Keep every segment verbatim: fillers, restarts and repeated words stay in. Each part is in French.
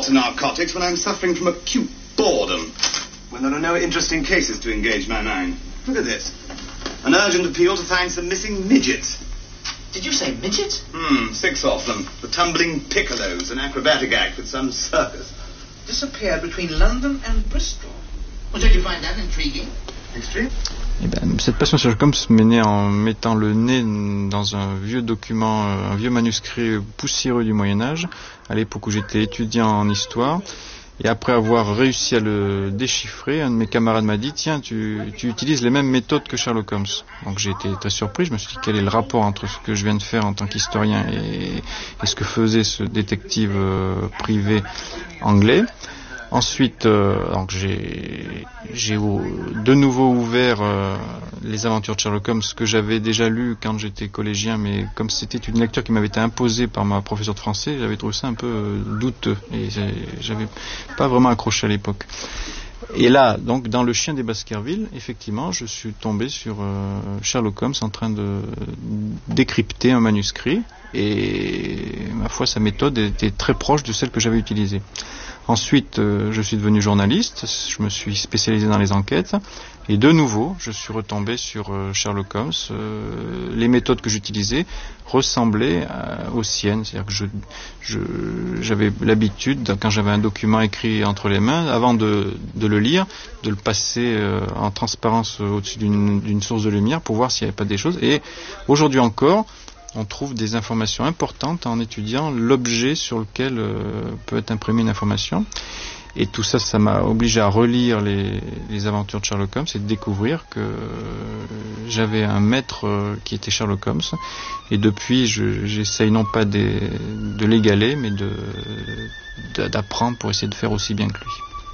to narcotics when I'm suffering from acute boredom. When there are no interesting cases to engage my mind. Look at this. An urgent appeal to find some missing midgets. Did you say midgets? Hmm, six of them. The tumbling piccolos, an acrobatic act at some circus. Disappeared between London and Bristol. Well, did you find that intriguing? Extreme? Eh ben, cette passion Sherlock Holmes m'est née en mettant le nez dans un vieux document, un vieux manuscrit poussiéreux du Moyen-Âge, à l'époque où j'étais étudiant en histoire. Et après avoir réussi à le déchiffrer, un de mes camarades m'a dit « Tiens, tu, tu utilises les mêmes méthodes que Sherlock Holmes ». Donc j'ai été très surpris, je me suis dit quel est le rapport entre ce que je viens de faire en tant qu'historien et, et ce que faisait ce détective euh, privé anglais. Ensuite, euh, donc j'ai, j'ai de nouveau ouvert euh, les aventures de Sherlock Holmes que j'avais déjà lu quand j'étais collégien, mais comme c'était une lecture qui m'avait été imposée par ma professeure de français, j'avais trouvé ça un peu euh, douteux et j'avais pas vraiment accroché à l'époque. Et là, donc, dans Le Chien des Baskerville, effectivement, je suis tombé sur euh, Sherlock Holmes en train de décrypter un manuscrit et ma foi, sa méthode était très proche de celle que j'avais utilisée. Ensuite, euh, je suis devenu journaliste, je me suis spécialisé dans les enquêtes, et de nouveau, je suis retombé sur euh, Sherlock Holmes. Euh, les méthodes que j'utilisais ressemblaient euh, aux siennes, c'est-à-dire que je, je, j'avais l'habitude, quand j'avais un document écrit entre les mains, avant de, de le lire, de le passer euh, en transparence au-dessus d'une, d'une source de lumière pour voir s'il n'y avait pas des choses. Et aujourd'hui encore, on trouve des informations importantes en étudiant l'objet sur lequel euh, peut être imprimée une information. Et tout ça, ça m'a obligé à relire les, les aventures de Sherlock Holmes et de découvrir que euh, j'avais un maître euh, qui était Sherlock Holmes. Et depuis, je, j'essaye non pas de, de l'égaler, mais de, de, d'apprendre pour essayer de faire aussi bien que lui.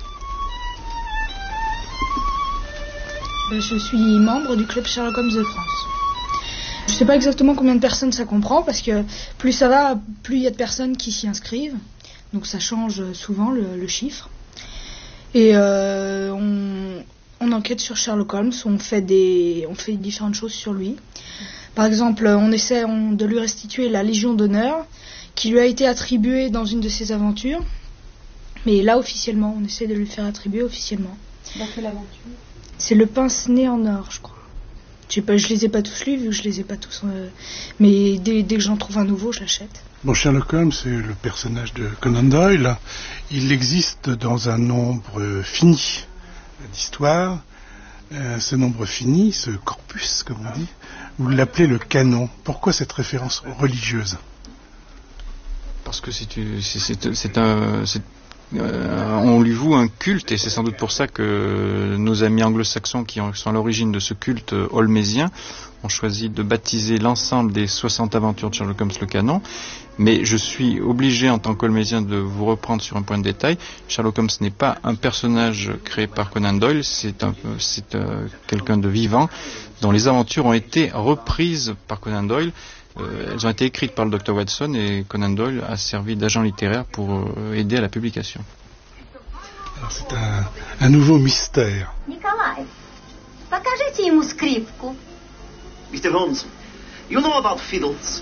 Je suis membre du club Sherlock Holmes de France. Je ne sais pas exactement combien de personnes ça comprend, parce que plus ça va, plus il y a de personnes qui s'y inscrivent. Donc ça change souvent le, le chiffre. Et euh, on, on enquête sur Sherlock Holmes, on fait, des, on fait différentes choses sur lui. Par exemple, on essaie on, de lui restituer la Légion d'honneur, qui lui a été attribuée dans une de ses aventures. Mais là, officiellement, on essaie de lui faire attribuer officiellement. Dans quelle aventure ? C'est Le Pince-Nez en or, je crois. Je sais pas, je les ai pas tous lus, vu que je les ai pas tous. Euh, mais dès, dès que j'en trouve un nouveau, je l'achète. Bon, Sherlock Holmes, c'est le personnage de Conan Doyle. Il existe dans un nombre fini d'histoires. Euh, ce nombre fini, ce corpus, comme on dit, vous l'appelez le canon. Pourquoi cette référence religieuse ? Parce que c'est, c'est, c'est, c'est un... C'est... Euh, on lui voue un culte, et c'est sans doute pour ça que nos amis anglo-saxons qui sont à l'origine de ce culte holmésien ont choisi de baptiser l'ensemble des soixante aventures de Sherlock Holmes le canon. Mais je suis obligé en tant qu'holmésien de vous reprendre sur un point de détail. Sherlock Holmes n'est pas un personnage créé par Conan Doyle, c'est, un, c'est euh, quelqu'un de vivant dont les aventures ont été reprises par Conan Doyle. Euh, elles ont été écrites par le docteur Watson et Conan Doyle a servi d'agent littéraire pour euh, aider à la publication. Alors c'est un, un nouveau mystère. Nikolai, покажите ему скрипку. Mister Holmes, you know about fiddles?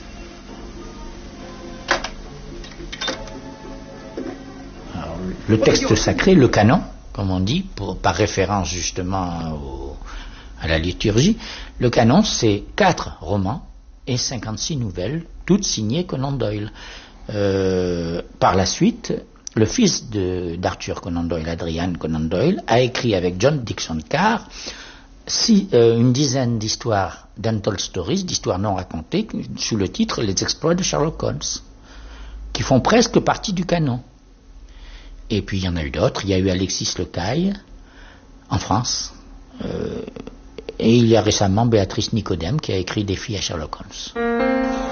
Alors, le texte sacré, le canon, comme on dit, pour, par référence justement au, à la liturgie, le canon c'est quatre romans et cinquante-six nouvelles, toutes signées Conan Doyle. Euh, par la suite, le fils de, d'Arthur Conan Doyle, Adrian Conan Doyle, a écrit avec John Dickson Carr si, euh, une dizaine d'histoires d'untold stories, d'histoires non racontées, sous le titre Les exploits de Sherlock Holmes, qui font presque partie du canon. Et puis il y en a eu d'autres. Il y a eu Alexis Lecaille en France. Euh, Et il y a récemment Béatrice Nicodème qui a écrit des filles à Sherlock Holmes.